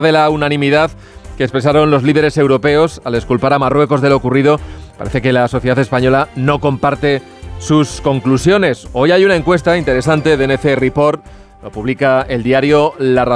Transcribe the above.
De la unanimidad que expresaron los líderes europeos al exculpar a Marruecos de lo ocurrido, parece que la sociedad española no comparte sus conclusiones. Hoy hay una encuesta interesante de NC Report, lo publica el diario La Razón.